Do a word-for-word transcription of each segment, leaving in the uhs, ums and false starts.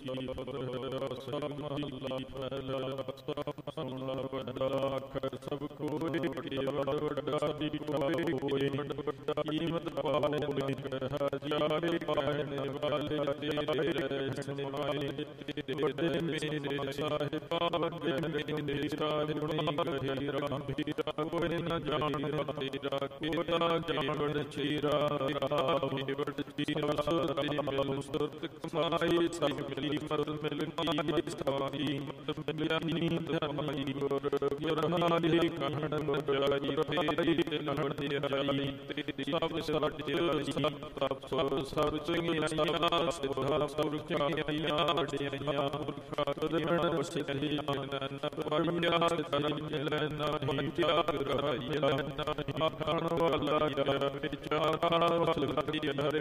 ਕੀ ਫਤਿਹ। ਸਭ ਮਹੱਲਾ ਪਹਿਲਾ। ਸਭ ਸੁਣਾ ਵੱਡਾ ਆਖੈ ਸਭ ਕੋਇ, ਕੇਵਲ ਵੱਡਾ ਦਿਖਾਏ ਹੋਏ। ਕੀਮਤ ਪਾਲੇ ਹੋਏ ਕਹਾ ਜਾਏ, ਕਹਿਣੇ ਵਾਲੇ ਤੇਰੇ ਰਹਿ ਸਮਾਏ। ਵੱਡੇ ਮੇਰੇ ਸਾਹਿਬਾ ਵੱਡੇ ਮੇਰੇ ਸਾਹਿਬਾ ਕਹੀ ਰਾਮੀਰਾ, ਕੋਈ ਨ ਜਾਣੀ ਤੇਰਾ ਕੋਟਾ ਜਾਵੜ ਚੀਰਾ। ਵੱਡ ਚੀਰਾ ਸੁਰਤੀ ਮਿਲੂ ਸੁਰਤ ਕਮਾਈ, ਸਭ ਮਿਲੀ ਮਤ ਮਿਲ ਪਾਈ, ਸਵਾਈ ਮਤ ਮਿਲਿਆ ਨੀਂਦ ਪਾਈ। ਗੁਰ ਗੁਰਹਾਰੀ ਕਹਿਣ ਮੁਜਾਈ, ਫੇਰੀ ਤਿਲਣ ਤੇਰਾਈ। ਸਭ ਸੱਚ ਸਭ ਤਪ ਸਭ ਚੰਗਿਆਈਆਂ, ਸਿਧਾ ਸੁਰਖਿਆਈਆਂ ਵਡਿਆਈਆਂ। ਪੁਰਖਾ ਤੁਧਣ ਵਸਿਆਈਆਂ, ਨਨ ਪੜਿਆ ਤਨ ਮਿਲੈ ਨਾਹੀ। ਤਿਆਗ ਰਹਾਈਆ ਨਾਹੀ, ਆਖਣ ਵਾਲਾ ਯਾਰ ਵਿਚਾਰਾਂ ਵਸਲ ਹਰਿ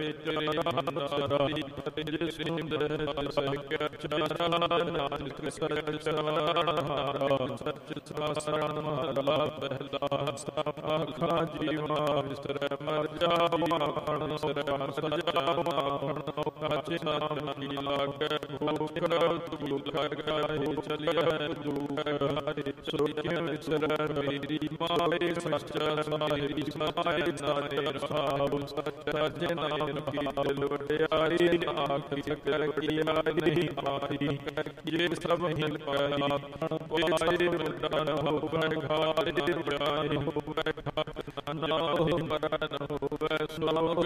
ਵਿਚਾਰੀ। ਫਤਿਹ ਸਿੰਧ ਸਹਿ ਚਾਰਾ, ਨਾਨਕ ਸਚ ਸਵਾਰਾ। ਸਚ ਸਾਸਣ ਮਹਲਾ ਪਹਿਲਾ। ਆਖਾਂ ਜੀਵਾ ਵਿਸਰੈ ਮਰ ਜਾਵਾ, ਆਖਣ ਸਿਰੈ ਸਜਾਵਾ। ਆਖਣ ਔਖਾ ਚਿੰਨ ਕੀ ਲਾਗੈ, ਭੂਖ ਤੂੰ ਲਗਾਏ ਚਲਿਆ ਦੂਰ। ਸੋ ਕਿਉ ਵਿਸਰੈ ਮੇਰੀ ਮਾਏ, ਸੱਚਾ ਸਾਹਿਬੀ ਸਮਾਏ ਨਾਨੇ ਰਹਾਉ। ਸੱਚਾ ਜੇ ਨਾਮ ਕੀ ਦਿਲ ਵਡਿਆਈ, ਆਖਿ ਸਕੈ ਕੀਆਈ। ਆਖਿ ਜੇ ਸਭ ਮਿਲ ਪਾਇਆ, ਆਖਣ ਪਾਏ ਵੱਡਾ ਨ ਹੋਵੈ ਘਾਰੇ। ਵਡਿਆਈ ਹੋਵੈ ਘਾਟ ਨਾ ਹੋਇ, ਮਰੈ ਨ ਹੋਵੈ ਸੋਗ।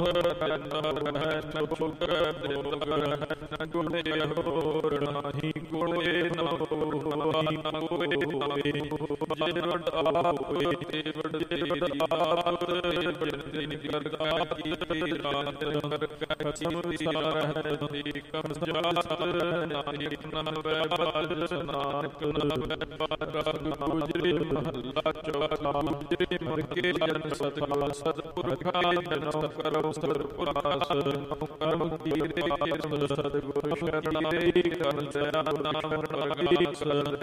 ਨ ਰਹਿ ਸੋਗ ਦਿਲ ਰਹਿ ਨ ਗੁਣੇ ਹੋਰ ਨਾਹੀ। ਗੁਣੇ ਨ ਹੋਈ ਨ ਕੋਇ ਹੋਏ, ਜੇ ਵੱਡਾ ਹੋਏ ਤੇ ਵੱਡੇ ਦਾਤ। ਵੱਡੀ ਕਰਤਾ ਕੀਤੀ ਰਾਤ, ਨਰ ਕੈ ਸੰਸਾਰ ਹੈ ਤੇ ਕਮ ਜਾਤ। ਨਾਨਕ ਨਾਮ ਵੈਭਾਲ, ਨਾਨਕ ਨਾਮ ਵੈਭਾਲ। ਗੁਜਰੇ ਮਹੱਲਾ ਚੌਥਾ। ਗੁਜਰੇ ਮਨ ਕੇ ਜਨ ਸਤਿ, ਸਤਿਪੁਰਖਾ ਜਨਮ ਕਰੋ ਸਤਿਪੁਰਾਸ। ਕਰਮ ਕੀਰੇ ਕਿਰਮ ਸਤਿਗੁਰ ਸ਼ਰਣਾਈ, ਕਰਨ ਦਇਆ ਨਾਮ ਰਗਾਸ।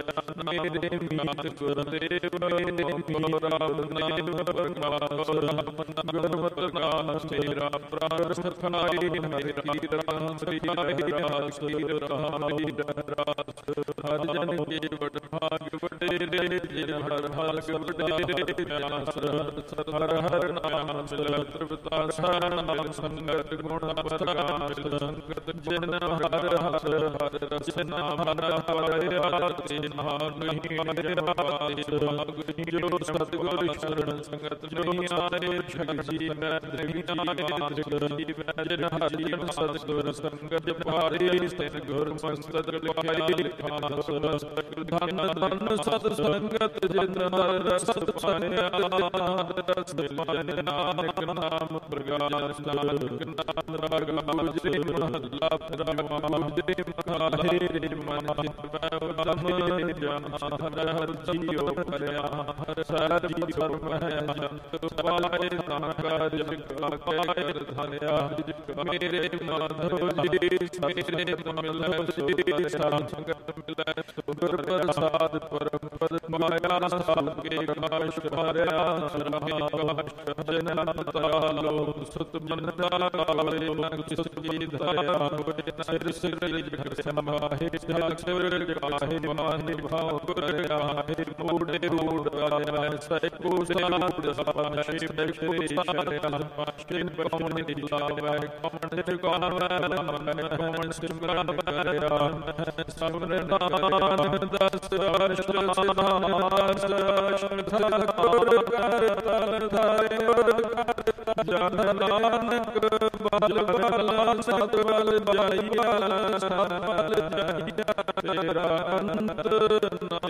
ਮੇਰੇ ਮੀਤ ਗੁਰਦੇਵ ਮੋਰਾ ਨਾਮ ਪ੍ਰਗਾਸ। ਗੁਰਮਤਿ ਪ੍ਰਕਾਸ਼ ਤੇਰਾ ਪ੍ਰਗਟ ਸਖਾਈ, ਮੇਰੀ ਰਾਮ ਸ੍ਰੀ ਰਾਮ ਸ੍ਰੀ ਰਹਾਈ ਰਾਸ। ਹਰਿ ਜਨ ਕੇ ਵਡ ਭਾਗ ਵਡੇਰੇ, ਜੇ ਹਰਿ ਭਾਗ ਵਡੇਰੇ ਪਿਆਸ। ਹਰਿ ਹਰਿ ਨਾਮ ਮਿਲੈ ਤ੍ਰਿਪਤਾ ਸ਼ਰਨ, ਸੰਗਤ ਗੁਣ ਪਰਾਸ। ਸੰਗਤ ਜਿਨ ਹਰਿ ਹਰਿ ਹਰਿ ਰਸ ਨਾਮ ਹਰਿ ਆਤੇ, ਨਾਮ ਨਹੀਂ ਆਇਆ ਪਾਏ। ਜੋ ਸਤਿਗੁਰ ਸ਼ਰਨ ਸੰਗਤ ਨਹੀਂ ਆਏ, ਠਗੀ ਮੈਂ ਨਹੀਂ ਆਏ। ਜਿਨ ਹਰਿ ਸਤਿਗੁਰ ਸੰਗਤ ਭਾਰੀ, ਤਿਨ ਗੁਰ ਮਸਤਕ ਲਿਖਾਈ ਖਾਸ। ਧਨ ਧਨ ਸਤ ਸੰਗਤ ਜਿਨ ਹਰਿ ਰਸ ਪਾਇਆ, ਰਸ ਮਿਲੈ ਨਾਨਕ ਨਾਮ ਪ੍ਰਗਾਸ। ਨਾਨਕ ਨਾਮ ਰਾਗ ਗੁਜਰੇ ਮਹੱਲਾ ਪਹਿਲਾ। ਗੁਜਰੇ ਮਕਾਹੇ ਰੇ ਮਨ ਵੈ ਜਨ ਹਰਿ ਹਰਿ ਜੀਉ ਭਰਿਆ। ਹਰਿ ਸਾਜੀ ਸਰਬ ਹੈ ਸੰਤ ਪਾਏ, ਨਾਨਕਾ ਜਗ ਕਾਇ ਧਨਿਆ। ਮੇਰੇ ਮਾਧੋ ਜੀ ਮੇਰੇ ਮਿਲੈ ਸੋਈ, ਸਾਧ ਸੰਗਤ ਮਿਲੈ ਸੁਗਰ ਪ੍ਰਸਾਦ। ਪਰਮ ਪਦ ਮਾਇਆ ਸਭ ਕੇ ਕਾਸ਼ ਭਰਿਆ। ਸਰਬੇ ਕਾਸ਼ ਜਨ ਤਾਲੋ, ਸੁਤ ਜਨਤਾ ਕਾਲੇ ਲੰਗ ਸੁਖੀ ਦਇਆ। ਹੋਏ ਸਿਰ ਸਿਰ ਜਗ ਸੰਭਾਹੇ, ਸਿਰ ਸਿਰ ਕਾਹੇ ਮਾਹੇ ਭਾਉ ਕਰਿਆਹੇ। ਮੂੜੇ ਮੂੜ ਆਇਆ ਸੈ ਕੋ ਸਾੂੜ ਸਾਪਾਸ਼ੇ, ਬੈਠੇ ਸ਼ਰਿਆ ਪਾਸ਼ੇ। ਕੌਣ ਦਿਲਾਵੈ ਕੌਣ ਚੁਕਾਵੈ, ਮਨ ਕੌਣ ਸਿਮਰਨ ਕਰਿਆ। ਸਮਰਨਾਨ ਦਸ ਅਸ਼ਟ ਸਨਾਸ, ਅਸ਼ਟ ਠਾਕੁਰ ਕਰ ਤਨ ਧਾਰੇ। ਜਨ ਨਾਨਕ ਬਲ ਬਲਾ, ਸਤ ਬਲ ਜਾਈਆ ਸਤ ਬਲ ਜਾਈਆ। ਤੇਰਾ ਅੰਤ ਨ